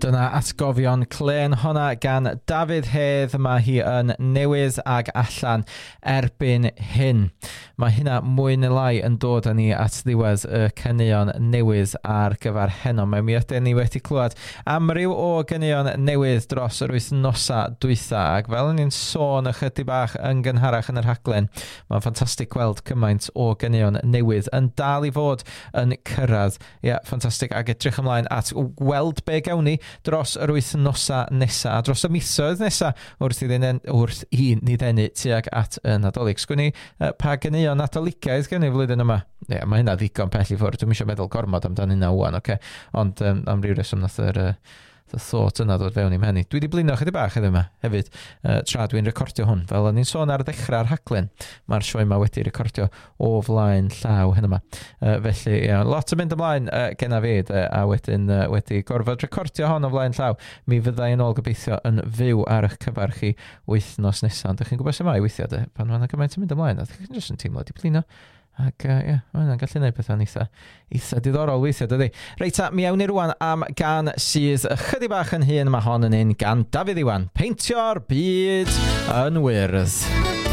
Dyna atgofion clen honna gan Dafydd Hedd. Mae hi yn newydd ag allan erbyn hyn. Mae hynna mwy neu lai yn dod â ni at ddiwedd y caneuon newydd ar gyfer heno. Mae mi ydyn ni wedi clywed amryw o ganeuon newydd dros yr wythnosa dwytha, ac fel ni'n sôn ychydig bach yn gynharach yn yr rhaglen, mae'n ffantastig gweld cymaint o ganeuon newydd yn dal i fod yn cyrraedd. Ffantastig, ag edrych ymlaen at weld be gawn ni dros yr wythnosa nesa, a dros y misoedd nesa wrth i ni ddenu tuag at y Nadolig. Sgwni pa ganeuon Nadoligaidd gen i flwyddyn yma? Mae hynna ddigon pell i ffwrdd. Dwi'n eisiau meddwl gormod amdano hynna wan, ond am ryw reswm nath yr thought yna dod fewn i'n mhenni. Dwi wedi blino chydig bach heddiw yma hefyd, tra dwi'n recordio hwn. Fel o'n i'n sôn ar ddechrau'r rhaglen, mae'r sioe yma wedi recordio o flaen llaw hyn yma. Felly, lot yn mynd ymlaen genna fi, a wedyn wedi gorfod recordio hon o flaen llaw. Mi fyddai yn ôl gobeithio yn fyw ar eich cyfar chi wythnos nesaf. Ond ydych chi'n gwybod sut mae weithio, pan mae'n gymaint yn mynd ymlaen, ydych chi'n jyst yn teimlo di blino. Ac mae hwnna'n gallu gwneud pethau'n eitha diddorol weithio, dydi? Reit, mi awn ni rwan am gan sydd ychydig bach yn hyn. Mae hon yn un gan Dafydd Iwan. Peintio'r byd yn wyrdd.